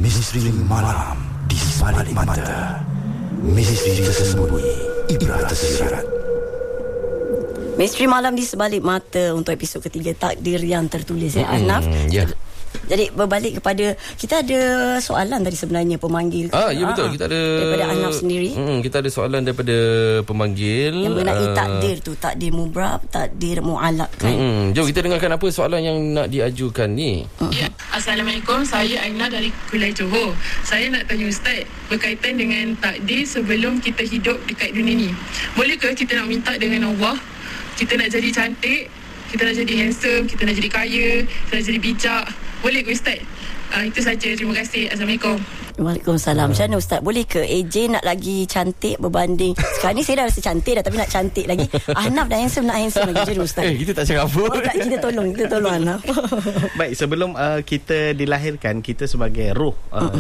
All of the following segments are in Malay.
Misteri malam di sebalik mata. Misteri tersembunyi, ibrat tersirat. Misteri malam di sebalik mata untuk episod ketiga, takdir yang tertulis. Ahnaf. Ya. Jadi berbalik kepada, kita ada soalan tadi sebenarnya pemanggil. Ya betul, kita ada daripada Ahnaf sendiri. Kita ada soalan daripada pemanggil yang mengenai takdir tu, takdir mubrab, takdir mu'alaq kan. Jom kita dengarkan apa soalan yang nak diajukan ni. Ya, Assalamualaikum, saya Aina dari Kulai Johor. Saya nak tanya Ustaz berkaitan dengan takdir sebelum kita hidup dekat dunia ni. Bolehkah kita nak minta dengan Allah, kita nak jadi cantik, kita nak jadi handsome, kita nak jadi kaya, kita nak jadi bijak? Boleh ke Ustaz? Itu saja. Terima kasih. Assalamualaikum. Waalaikumsalam. Macam mana Ustaz? Boleh ke AJ nak lagi cantik berbanding sekarang ni? Saya dah rasa cantik dah, tapi nak cantik lagi. Ahnaf dah handsome, nak handsome lagi. Jadi Ustaz, kita tak cakap apa. tak, kita tolong Ahnaf. Baik, sebelum kita dilahirkan, kita sebagai roh,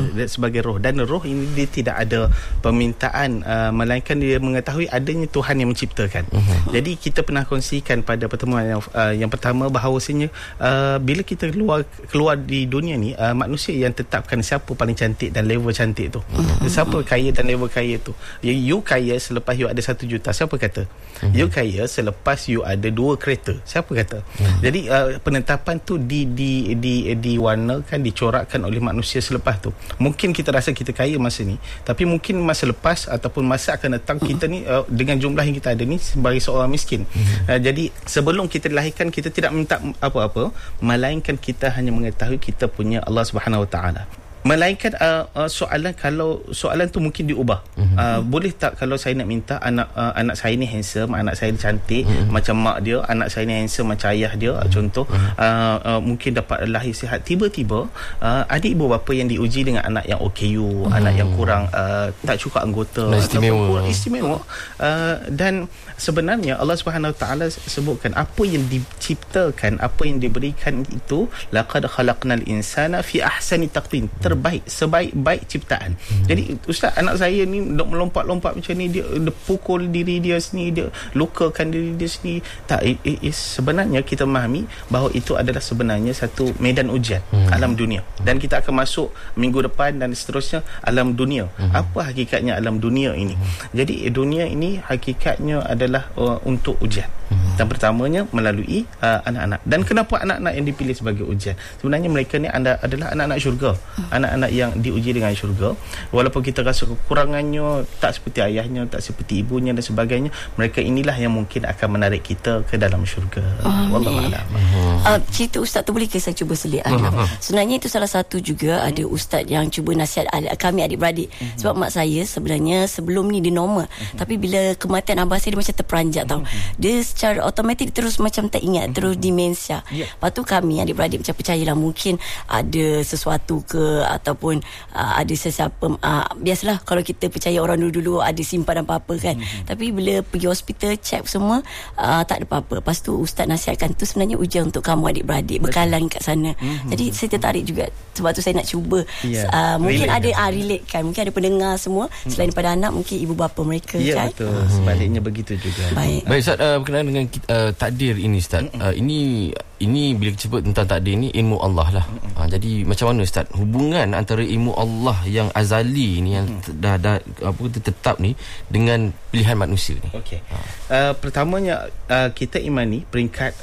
dan roh ini dia tidak ada permintaan, melainkan dia mengetahui adanya Tuhan yang menciptakan. Jadi kita pernah kongsikan pada pertemuan yang pertama bahawasanya bila kita keluar di dunia ni, manusia yang tetapkan siapa paling cantik dan level cantik tu. Siapa kaya dan level kaya tu. You kaya selepas you ada 1 juta, siapa kata? You kaya selepas you ada 2 kereta, siapa kata? Jadi penetapan tu diwarnakan, dicorakkan oleh manusia selepas tu. Mungkin kita rasa kita kaya masa ni, tapi mungkin masa lepas ataupun masa akan datang, kita ni dengan jumlah yang kita ada ni sebagai seorang miskin. Jadi sebelum kita dilahirkan, kita tidak minta apa-apa, melainkan kita hanya mengetahui kita punya Allah Subhanahu Wa Taala. Melainkan kalau soalan tu mungkin diubah. Boleh tak kalau saya nak minta anak saya ni handsome, anak saya ni cantik macam mak dia, anak saya ni handsome macam ayah dia, contoh, mungkin dapat lahir sihat. Tiba-tiba ada ibu bapa yang diuji dengan anak yang OKU, anak yang kurang tak cukup anggota, istimewa. Dan sebenarnya Allah Subhanahu Wa Taala sebutkan apa yang diciptakan, apa yang diberikan itu, laqad khalaqnal insana fi ahsani taqwim, terbaik, sebaik-baik ciptaan. Jadi Ustaz, anak saya ni dok melompat-lompat macam ni, dia pukul diri dia sendiri, dia lukakan diri dia sendiri. Tak, sebenarnya kita memahami bahawa itu adalah sebenarnya satu medan ujian alam dunia, dan kita akan masuk minggu depan dan seterusnya alam dunia. Apa hakikatnya alam dunia ini? Jadi dunia ini hakikatnya adalah untuk ujian. Dan pertamanya melalui anak-anak. Dan kenapa anak-anak yang dipilih sebagai ujian? Sebenarnya mereka ni adalah anak-anak syurga, anak-anak yang diuji dengan syurga. Walaupun kita rasa kekurangannya, tak seperti ayahnya, tak seperti ibunya dan sebagainya, mereka inilah yang mungkin akan menarik kita ke dalam syurga. Wallahualam. Cerita Ustaz tu boleh ke saya cuba selit? Sebenarnya itu salah satu juga, ada Ustaz yang cuba nasihat kami adik-beradik. Sebab mak saya sebenarnya sebelum ni dia normal, tapi bila kematian abah saya, dia macam terperanjat tau. Dia secara automatik terus macam tak ingat, terus demensia. Lepas tu kami adik-beradik macam percayalah mungkin ada sesuatu ke, ataupun ada sesiapa, biasalah kalau kita percaya orang dulu-dulu ada simpanan apa-apa kan. Tapi bila pergi hospital check semua, tak ada apa-apa. Lepas tu Ustaz nasihatkan tu sebenarnya ujian untuk kamu adik-beradik, bekalan kat sana. Jadi saya tertarik juga, sebab tu saya nak cuba mungkin relate ada relate kan, mungkin ada pendengar semua selain daripada anak, mungkin ibu bapa mereka kan. Betul. Sebaliknya begitu juga. Baik Ustaz, berkenaan dengan takdir ini Ustaz, ini bila kita sebut tentang takdir ni, ilmu Allah lah. Jadi macam mana Ustaz hubungan antara ilmu Allah yang azali ni, yang dah tetap ni, dengan pilihan manusia ni? Pertamanya kita imani peringkat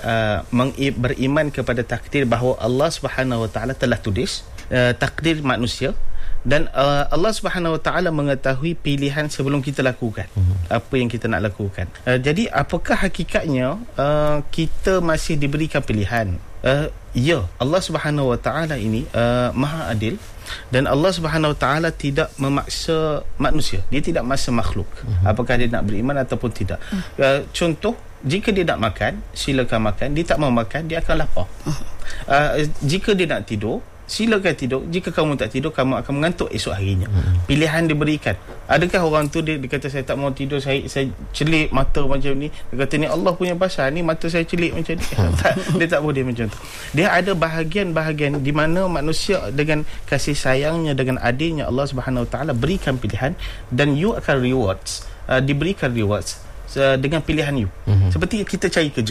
beriman kepada takdir, bahawa Allah Subhanahu Wa Taala telah tulis takdir manusia, dan Allah Subhanahu Wa Taala mengetahui pilihan sebelum kita lakukan apa yang kita nak lakukan. Jadi apakah hakikatnya kita masih diberikan pilihan? Ya, Allah Subhanahu Wa Taala ini Maha Adil, dan Allah Subhanahu Wa Taala tidak memaksa manusia. Dia tidak memaksa makhluk apakah dia nak beriman ataupun tidak. Contoh, jika dia nak makan, silakan makan. Dia tak mau makan, dia akan lapar. Jika dia nak tidur, silakan tidur. Jika kamu tak tidur, kamu akan mengantuk esok harinya. Pilihan diberikan. Adakah orang tu dia kata saya tak mau tidur, saya celik mata macam ni, dia kata ni Allah punya pasal, ni mata saya celik macam ni. Dia tak boleh macam tu. Dia ada bahagian-bahagian di mana manusia dengan kasih sayangnya, dengan adilnya Allah Subhanahu Wa Taala berikan pilihan, dan you akan diberikan rewards dengan pilihan you. Seperti kita cari kerja,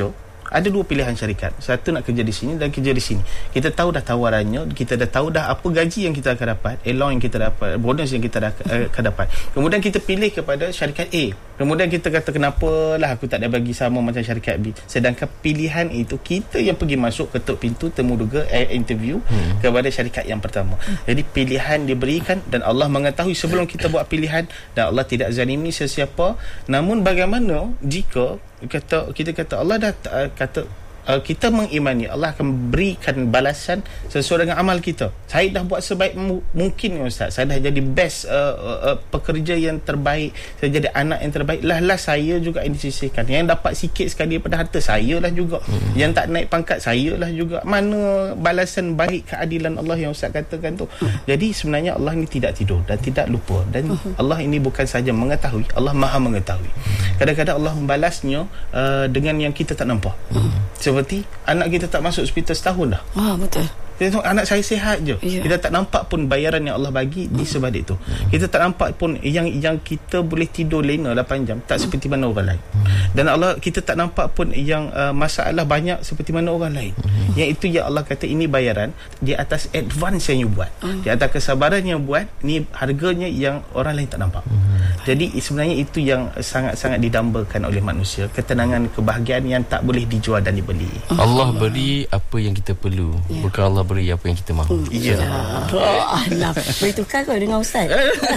ada dua pilihan syarikat. Satu nak kerja di sini dan kerja di sini. Kita tahu dah tawarannya, kita dah tahu dah apa gaji yang kita akan dapat, allowance yang kita dapat, bonus yang kita akan dapat. Kemudian kita pilih kepada syarikat A. Kemudian kita kata kenapalah aku tak ada bagi sama macam syarikat B. Sedangkan pilihan itu kita yang pergi masuk, ketuk pintu, temu duga, interview kepada syarikat yang pertama. Jadi pilihan diberikan dan Allah mengetahui sebelum kita buat pilihan, dan Allah tidak zalimi sesiapa. Namun bagaimana jika kita kata Allah dah kata kita mengimani Allah akan berikan balasan sesuai dengan amal kita. Saya dah buat sebaik mungkin Ustaz. Saya dah jadi best pekerja yang terbaik. Saya jadi anak yang terbaik. Lah saya juga yang disisihkan. Yang dapat sikit sekali daripada harta, saya lah juga. Yang tak naik pangkat, saya lah juga. Mana balasan baik keadilan Allah yang Ustaz katakan tu. Jadi sebenarnya Allah ni tidak tidur dan tidak lupa. Dan Allah ini bukan sahaja mengetahui, Allah maha mengetahui. Kadang-kadang Allah membalasnya dengan yang kita tak nampak. Seperti anak kita tak masuk hospital setahun dah. Betul. Kita tengok anak saya sihat je. Kita tak nampak pun bayaran yang Allah bagi di sebalik tu. Kita tak nampak pun yang kita boleh tidur lena 8 jam tak seperti mana orang lain. Dan Allah, kita tak nampak pun yang masalah banyak seperti mana orang lain. Yang itu yang Allah kata ini bayaran di atas advance yang you buat. Di atas kesabaran yang buat, ni harganya yang orang lain tak nampak. Jadi sebenarnya itu yang sangat-sangat didambakan oleh manusia, ketenangan, kebahagiaan yang tak boleh dijual dan dibeli. Allah beri apa yang kita perlu, bukan Allah beri apa yang kita mahu. Allah boleh tukar kau dengan Ustaz.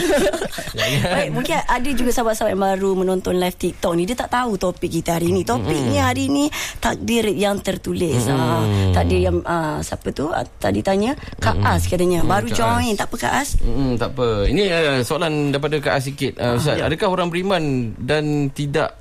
Baik, mungkin ada juga sahabat-sahabat yang baru menonton live TikTok ni, dia tak tahu topik kita hari ni. Topiknya hari ni takdir yang tertulis. Takdir yang siapa tu tadi tanya Kak As katanya baru join. Tak apa Kak As? Tak apa. Ini soalan daripada Kak As sikit. Ustaz, adakah orang beriman dan tidak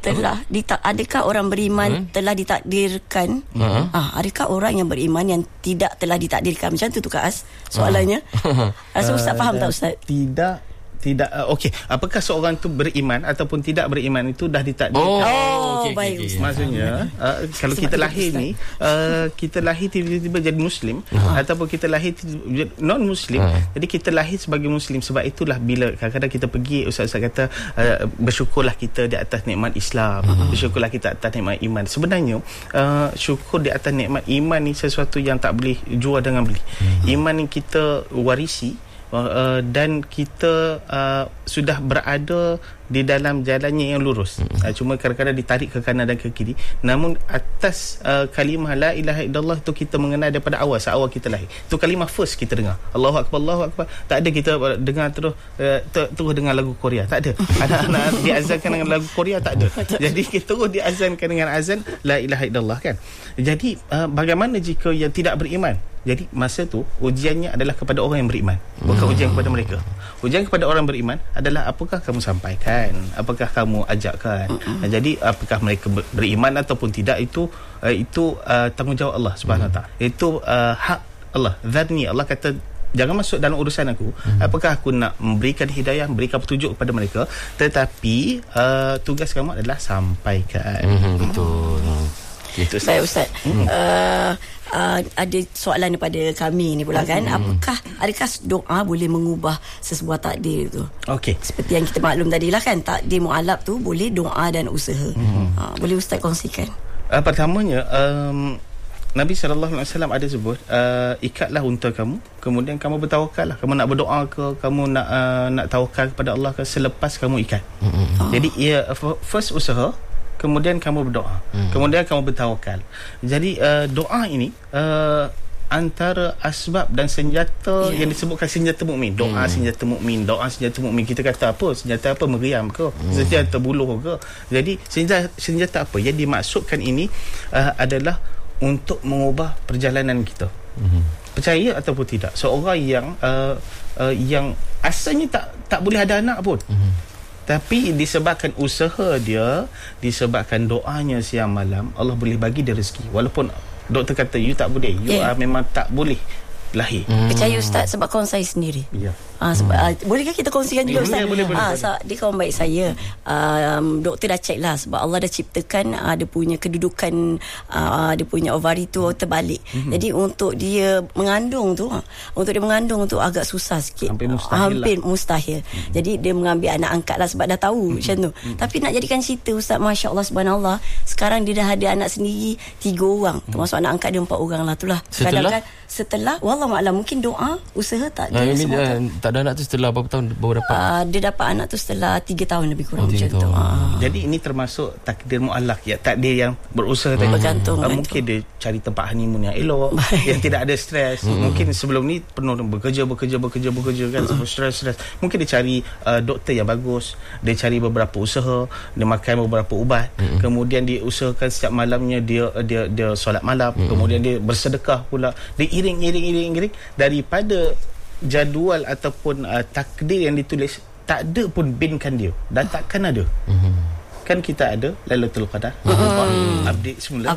adakah orang beriman telah ditakdirkan? Adakah orang yang beriman yang tidak telah ditakdirkan? Macam tu Kak As soalannya. Rasa Ustaz faham tak Ustaz? Tidak. Okey, apakah seorang tu beriman ataupun tidak beriman itu dah ditakdirkan? Baik. Maksudnya kalau kita lahir ni kita lahir tiba-tiba jadi muslim, ataupun kita lahir non muslim, jadi kita lahir sebagai muslim. Sebab itulah bila kadang-kadang kita pergi, Ustaz kata bersyukurlah kita di atas nikmat Islam, bersyukurlah kita atas nikmat iman. Sebenarnya syukur di atas nikmat iman ni sesuatu yang tak boleh jual dengan beli. Iman ni kita warisi, dan kita sudah berada di dalam jalannya yang lurus. Cuma kadang-kadang ditarik ke kanan dan ke kiri. Namun atas kalimah la ilaha illallah itu kita mengenal daripada awal, seawal kita lahir. Itu kalimah first kita dengar. Allahu akbar, Allahu akbar. Tak ada kita dengar terus dengar lagu Korea. Tak ada. Anak-anak diazankan dengan lagu Korea, tak ada. Jadi kita terus diazankan dengan azan la ilaha illallah kan. Jadi bagaimana jika yang tidak beriman? Jadi masa tu ujiannya adalah kepada orang yang beriman, bukan ujian kepada mereka. Ujian kepada orang beriman adalah apakah kamu sampaikan, apakah kamu ajakkan. Jadi apakah mereka beriman ataupun tidak, itu tanggungjawab Allah Subhanahu Wa Taala. Itu hak Allah. Dzarni, Allah kata jangan masuk dalam urusan aku. Apakah aku nak memberikan hidayah, memberikan petunjuk kepada mereka, tetapi tugas kamu adalah sampaikan. Betul. Itu baik Ustaz. Ada soalan daripada kami ni pula kan. Adakah doa boleh mengubah sesebuah takdir tu? Okey. Seperti yang kita maklum tadi lah kan, takdir mu'alab tu boleh doa dan usaha. Boleh Ustaz kongsikan? Pertamanya Nabi SAW ada sebut, ikatlah unta kamu, kemudian kamu bertawakal lah. Kamu nak berdoa ke, kamu nak tawakal kepada Allah ke, selepas kamu ikat. Jadi first usaha, kemudian kamu berdoa, kemudian kamu bertawakal. Jadi doa ini antara asbab dan senjata yang disebutkan senjata mukmin. Doa senjata mukmin, doa senjata mukmin. Kita kata apa? Senjata apa? Meriam ke? Senjata buluh ke? Jadi senjata apa yang dimaksudkan ini adalah untuk mengubah perjalanan kita. Percaya ataupun tidak, seorang yang asalnya tak boleh ada anak pun, tapi disebabkan usaha dia, disebabkan doanya siang malam, Allah boleh bagi dia rezeki. Walaupun doktor kata you tak boleh, you memang tak boleh lahir. Percaya Ustaz sebab kawan saya sendiri. Ya. Sebab bolehkah kita kongsikan juga Ustaz? Boleh. Dia kawan baik saya. Doktor dah check lah sebab Allah dah ciptakan dia punya kedudukan dia punya ovari tu terbalik. Jadi untuk dia mengandung tu agak susah sikit. Hampir mustahil. Jadi dia mengambil anak angkat lah sebab dah tahu macam tu. Tapi nak jadikan cerita Ustaz, Masya Allah subhanallah, sekarang dia dah ada anak sendiri 3 orang, termasuk anak angkat dia 4 orang lah tu lah. Kadang-kadang setelah wallahualam mungkin doa usaha tak dia tak ada anak tu setelah berapa tahun baru dapat? Dia dapat anak tu setelah 3 tahun lebih kurang macam tu. Jadi ini termasuk takdir mu'allaq, ya, takdir yang berusaha tadi. Bergantung. Mungkin dia cari tempat honeymoon yang elok, yang tidak ada stres. Mungkin sebelum ni penuh bekerja kan, stres. Mungkin dia cari doktor yang bagus, dia cari beberapa usaha, dia makan beberapa ubat, kemudian dia usahakan setiap malamnya dia solat malam, kemudian dia bersedekah pula. Dia iring daripada jadual ataupun takdir yang ditulis, tak ada pun binkan dia, dah takkan ada. Kan kita ada Lailatul Qadar, update semula,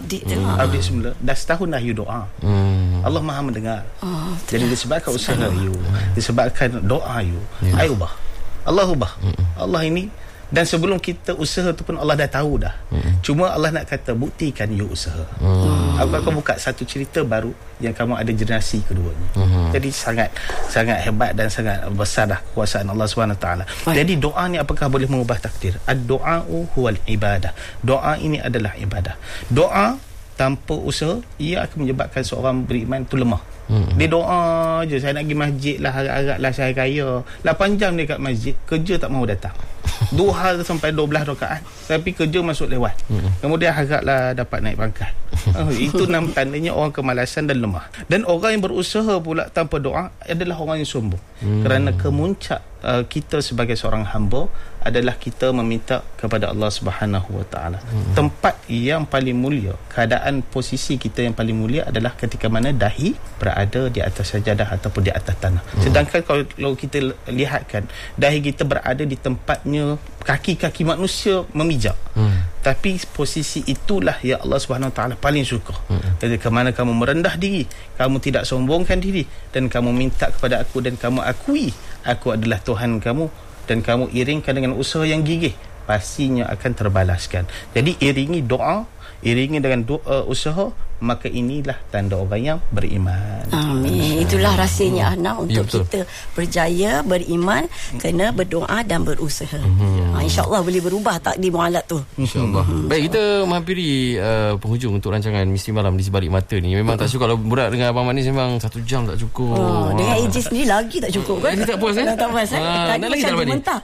dah setahun dah you doa. Allah Maha mendengar. Jadi disebabkan usaha you, disebabkan doa you, ayubah Allah ini. Dan sebelum kita usaha tu pun Allah dah tahu dah. Cuma Allah nak kata buktikan you usaha. Aku akan buka satu cerita baru yang kamu ada generasi keduanya. Jadi sangat hebat dan sangat besar dah kuasaan Allah SWT. Jadi doa ni apakah boleh mengubah takdir? Ad-du'a'u huwal ibadah. Doa ini adalah ibadah. Doa tanpa usaha ia akan menyebabkan seorang beriman tu lemah. Dia doa je, saya nak pergi masjid lah, harap-harap lah saya kaya, 8 jam dia kat masjid, kerja tak mahu datang. 2 sampai 12 rakaat, tapi kerja masuk lewat. Kemudian haraplah dapat naik pangkat. Itu tandanya orang kemalasan dan lemah. Dan orang yang berusaha pula tanpa doa adalah orang yang sombong. Kerana kemuncak kita sebagai seorang hamba adalah kita meminta kepada Allah Subhanahu Wa Taala. Tempat yang paling mulia, keadaan posisi kita yang paling mulia adalah ketika mana dahi berada di atas sajadah ataupun di atas tanah. Sedangkan kalau kita lihatkan, dahi kita berada di tempatnya kaki-kaki manusia memijak. Tapi posisi itulah yang Allah Subhanahu Wa Taala paling suka. Jadi ke mana kamu merendah diri, kamu tidak sombongkan diri, dan kamu minta kepada aku dan kamu akui aku adalah Tuhan kamu, dan kamu iringkan dengan usaha yang gigih, pastinya akan terbalaskan. Jadi iringi doa, iringi dengan doa usaha, maka inilah tanda orang yang beriman. Amin. Itulah rahsianya Ana untuk kita berjaya beriman, kena berdoa dan berusaha. InsyaAllah boleh berubah takdir mu'allaq tu. InsyaAllah. Baik, kita menghampiri penghujung untuk rancangan Misteri Malam di Sebalik Mata ni. Memang tak cukup kalau berat dengan Abang Manis, memang 1 jam tak cukup. Dengan AJ sendiri lagi tak cukup kan? Dia tak puas Tak puas tadi lagi tak mentah.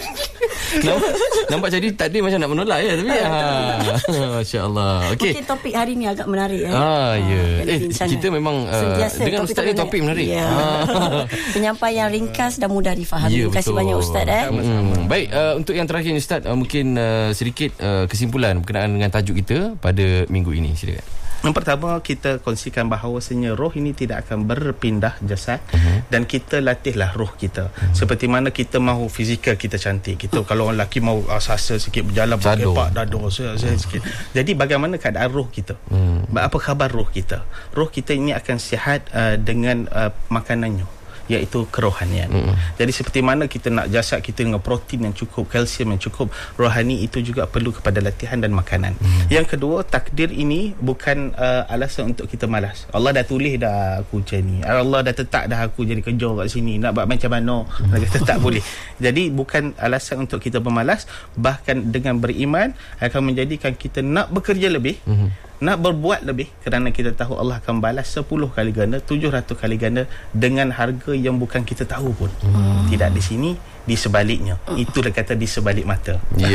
Nampak jadi tadi macam nak menolak ya, tapi Masya-Allah. Okey. Mungkin topik hari ni agak menarik kita memang dengan ustaz ni topik menarik. Penyampaian ringkas dan mudah difahami. Terima kasih banyak ustaz. Baik, untuk yang terakhir ustaz, mungkin sedikit kesimpulan berkenaan dengan tajuk kita pada minggu ini, silakan. Yang pertama, kita kongsikan bahawasanya roh ini tidak akan berpindah jasad, dan kita latihlah roh kita. Seperti mana kita mahu fizikal kita cantik, kita kalau orang lelaki mahu sasa sikit, berjalan pakai pak dada sikit. Jadi bagaimana keadaan roh kita? Apa khabar roh kita? Roh kita ini akan sihat dengan makanannya, iaitu kerohanian. Jadi seperti mana kita nak jasad kita dengan protein yang cukup, kalsium yang cukup, rohani itu juga perlu kepada latihan dan makanan. Yang kedua, takdir ini bukan alasan untuk kita malas. Allah dah tulis dah aku macam ni, Allah dah tetap dah aku jadi kerja kat sini, nak buat macam mana tetap boleh. Jadi bukan alasan untuk kita bermalas, bahkan dengan beriman akan menjadikan kita nak bekerja lebih, nak berbuat lebih, kerana kita tahu Allah akan balas 10 kali ganda, 700 kali ganda dengan harga yang bukan kita tahu pun. Tidak di sini, di sebaliknya. Itulah kata di sebalik mata.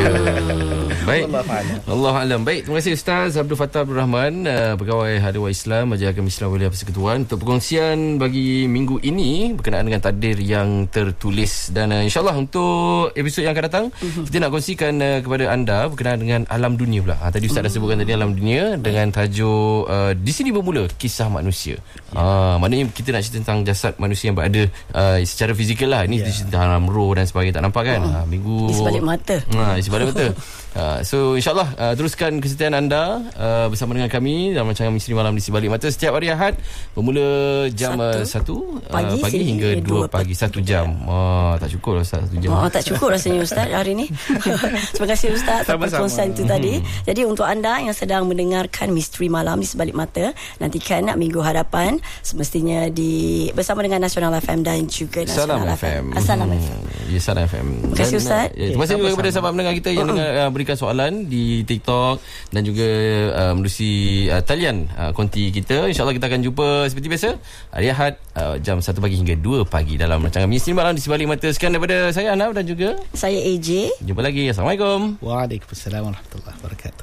Baik. Allah Alam. Baik, terima kasih Ustaz Abdul Fattah Abdul Rahman, Pegawai Hadiwah Islam, Majlis Agama Islam Waliah Persekutuan, untuk perkongsian bagi minggu ini berkenaan dengan takdir yang tertulis. Dan insyaAllah untuk episod yang akan datang, kita nak kongsikan kepada anda berkenaan dengan alam dunia pula. Tadi Ustaz dah sebutkan tadi alam dunia dengan tajuk di sini bermula kisah manusia. Maknanya kita nak cerita tentang jasad manusia yang berada secara fizikal lah. Ini cerita dalam roh dan sebagainya, tak nampak kan? Minggu di sebalik mata. Di sebalik mata. So insyaAllah teruskan kesetiaan anda bersama dengan kami dalam rancangan Misteri Malam di Sebalik Mata setiap hari Ahad bermula jam 1 pagi hingga 2 pagi. 1 jam. Tak cukup lah Ustaz 1 jam. Tak cukup rasanya Ustaz hari ni. Terima kasih Ustaz atas perkongsian itu tadi. Jadi untuk anda yang sedang mendengarkan Misteri Malam di Sebalik Mata, nantikan minggu hadapan semestinya bersama dengan Nasional FM dan juga Nasional FM. Salam FM. Ya, Salam FM. Terima kasih Ustaz. Terima kasih juga kepada sahabat pendengar kita yang berikan soalan di TikTok dan juga menerusi talian konti kita. InsyaAllah kita akan jumpa seperti biasa hari Ahad jam 1 pagi hingga 2 pagi dalam rancangan Misteri Malam di Sebalik Mata. Sekian daripada saya Anaf dan juga saya AJ. Jumpa lagi. Assalamualaikum. Waalaikumsalam warahmatullahi wabarakatuh.